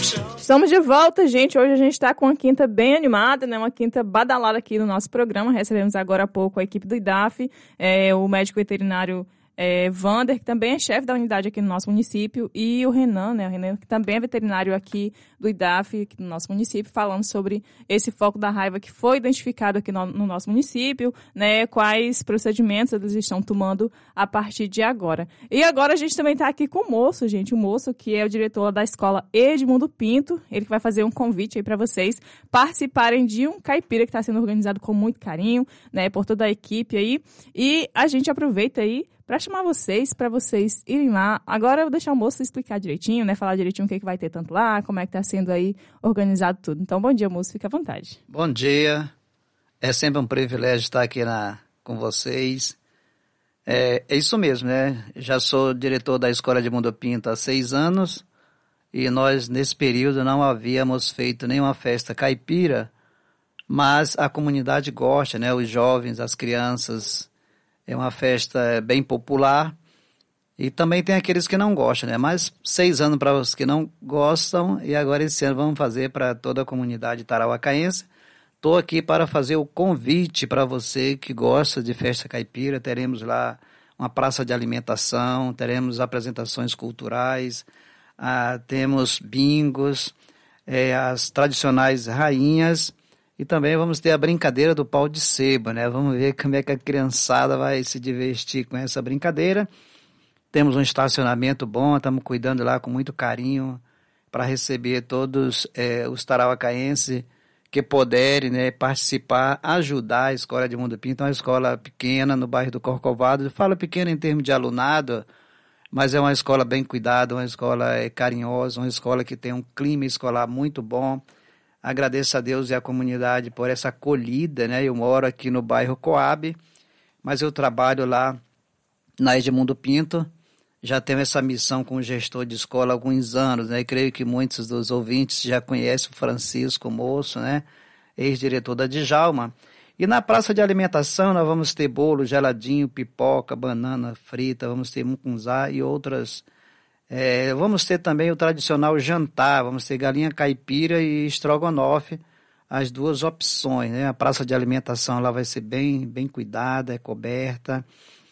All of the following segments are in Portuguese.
Estamos de volta, gente. Hoje a gente está com uma quinta bem animada, né? Uma quinta badalada aqui no nosso programa. Recebemos agora há pouco a equipe do IDAF, o médico veterinário Vander, que também é chefe da unidade aqui no nosso município, e o Renan, né? O Renan, que também é veterinário aqui do IDAF, aqui no nosso município, falando sobre esse foco da raiva que foi identificado aqui no nosso município, né? Quais procedimentos eles estão tomando a partir de agora. E agora a gente também está aqui com o moço, gente. O moço que é o diretor da escola Edmundo Pinto. Ele que vai fazer um convite aí para vocês participarem de um caipira que está sendo organizado com muito carinho, né? Por toda a equipe aí. E a gente aproveita aí para chamar vocês, para vocês irem lá. Agora eu vou deixar o moço explicar direitinho, né? Falar direitinho o que vai ter tanto lá, como é que está sendo aí organizado tudo. Então, bom dia, moço. Fica à vontade. Bom dia. É sempre um privilégio estar aqui com vocês. É isso mesmo, né? Já sou diretor da Escola Edmundo Pinto há 6 anos e nós, nesse período, não havíamos feito nenhuma festa caipira, mas a comunidade gosta, né? Os jovens, as crianças. É uma festa bem popular e também tem aqueles que não gostam, né? Mas 6 anos para os que não gostam e agora esse ano vamos fazer para toda a comunidade tarauacaense. Estou aqui para fazer o convite para você que gosta de festa caipira. Teremos lá uma praça de alimentação, teremos apresentações culturais, temos bingos, as tradicionais rainhas. E também vamos ter a brincadeira do pau de sebo, né? Vamos ver como é que a criançada vai se divertir com essa brincadeira. Temos um estacionamento bom, estamos cuidando lá com muito carinho para receber todos os tarauacaenses que puderem, né, participar, ajudar a Escola Edmundo Pinto. É uma escola pequena no bairro do Corcovado. Eu falo pequena em termos de alunado, mas é uma escola bem cuidada, uma escola carinhosa, uma escola que tem um clima escolar muito bom. Agradeço a Deus e a comunidade por essa acolhida, né? Eu moro aqui no bairro Coab, mas eu trabalho lá na Edmundo Pinto. Já tenho essa missão como gestor de escola há alguns anos, né? E creio que muitos dos ouvintes já conhecem o Francisco Moço, né? Ex-diretor da Djalma. E na praça de alimentação nós vamos ter bolo, geladinho, pipoca, banana frita, vamos ter mucunzá e outras. Vamos ter também o tradicional jantar, vamos ter galinha caipira e estrogonofe, as duas opções, né? A praça de alimentação lá vai ser bem cuidada, é coberta.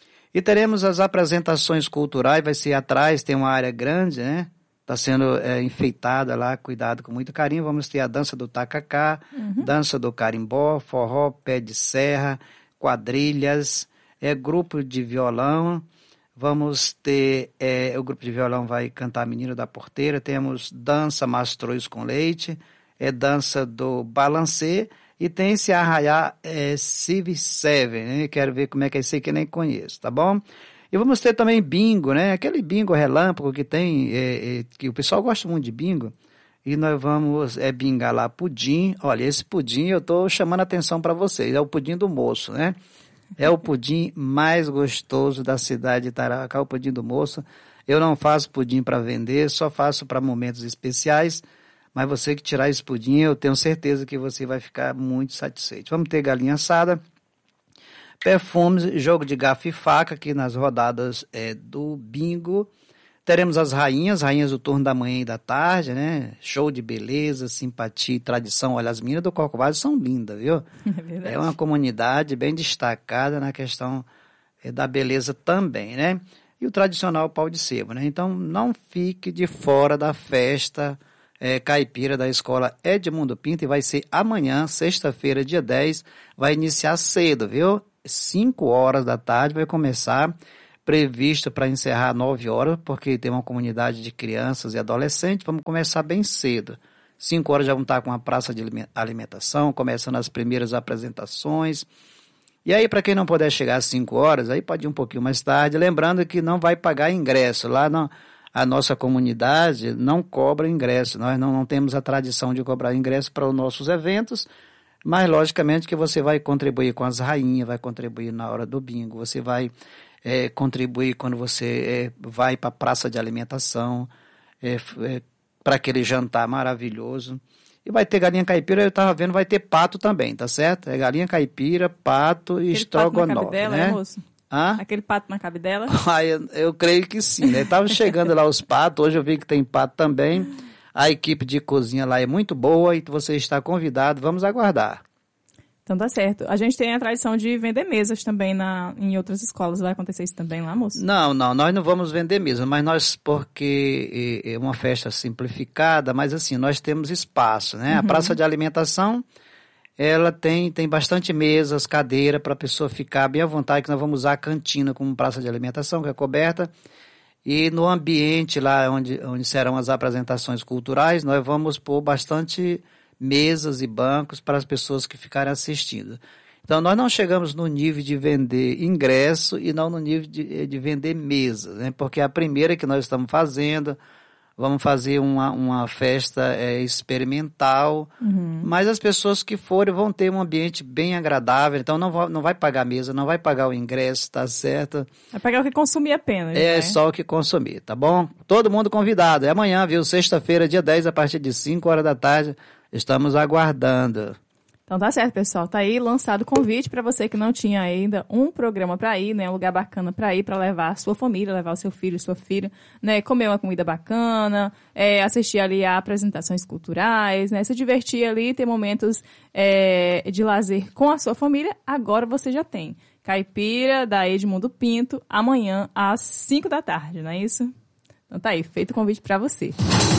E teremos as apresentações culturais, vai ser atrás, tem uma área grande, né? Está sendo enfeitada lá, cuidado com muito carinho. Vamos ter a dança do tacacá, dança do carimbó, forró, pé de serra, quadrilhas, grupo de violão. Vamos ter, o grupo de violão vai cantar Menino da Porteira, temos dança Mastruz com Leite, dança do Balancê, e tem esse arraiá Civi Seven, né? Quero ver como é que é esse aí que eu nem conheço, tá bom? E vamos ter também bingo, né? Aquele bingo relâmpago que tem, que o pessoal gosta muito de bingo, e nós vamos bingar lá pudim. Olha, esse pudim eu estou chamando a atenção para vocês, é o pudim do moço, né? É o pudim mais gostoso da cidade de Tarauacá, o pudim do moço. Eu não faço pudim para vender, só faço para momentos especiais. Mas você que tirar esse pudim, eu tenho certeza que você vai ficar muito satisfeito. Vamos ter galinha assada, perfumes, jogo de garfo e faca aqui nas rodadas do bingo. Teremos as rainhas do turno da manhã e da tarde, né? Show de beleza, simpatia e tradição. Olha, as meninas do Corcovado são lindas, viu? É uma comunidade bem destacada na questão da beleza também, né? E o tradicional pau de sebo, né? Então, não fique de fora da festa caipira da Escola Edmundo Pinto, e vai ser amanhã, sexta-feira, dia 10, vai iniciar cedo, viu? 5 horas da tarde vai começar, previsto para encerrar 9 horas, porque tem uma comunidade de crianças e adolescentes. Vamos começar bem cedo. 5 horas já vão estar com a praça de alimentação, começando as primeiras apresentações. E aí, para quem não puder chegar às 5 horas, aí pode ir um pouquinho mais tarde, lembrando que não vai pagar ingresso. Lá a nossa comunidade não cobra ingresso. Nós não temos a tradição de cobrar ingresso para os nossos eventos, mas logicamente que você vai contribuir com as rainhas, vai contribuir na hora do bingo, você vai contribuir quando você vai para a praça de alimentação, para aquele jantar maravilhoso. E vai ter galinha caipira, eu estava vendo, vai ter pato também, tá certo? É galinha caipira, pato e estrogonofe, né? Moço? Aquele pato na cabidela? Eu creio que sim, né? Estava chegando lá os patos, hoje eu vi que tem pato também. A equipe de cozinha lá é muito boa e você está convidado, vamos aguardar. Então tá certo. A gente tem a tradição de vender mesas também em outras escolas. Vai acontecer isso também lá, moço? Não, nós não vamos vender mesas, mas porque é uma festa simplificada, mas assim, nós temos espaço, né? A praça de alimentação, ela tem bastante mesas, cadeira para a pessoa ficar bem à vontade, que nós vamos usar a cantina como praça de alimentação, que é coberta, e no ambiente lá onde serão as apresentações culturais, nós vamos pôr bastante mesas e bancos para as pessoas que ficarem assistindo. Então, nós não chegamos no nível de vender ingresso e não no nível de vender mesas, né? Porque é a primeira que nós estamos fazendo, vamos fazer uma festa experimental, mas as pessoas que forem vão ter um ambiente bem agradável, então não vai pagar mesa, não vai pagar o ingresso, tá certo? Vai pagar o que consumir apenas. É só o que consumir, tá bom? Todo mundo convidado, é amanhã, viu? Sexta-feira, dia 10, a partir de 5 horas da tarde, estamos aguardando. Então tá certo, pessoal. Tá aí lançado o convite para você que não tinha ainda um programa para ir, né? Um lugar bacana para ir, para levar a sua família, levar o seu filho, sua filha, né? Comer uma comida bacana, assistir ali a apresentações culturais, né? Se divertir ali, ter momentos de lazer com a sua família. Agora você já tem. Caipira da Edmundo Pinto, amanhã às 5 da tarde, não é isso? Então tá aí, feito o convite para você.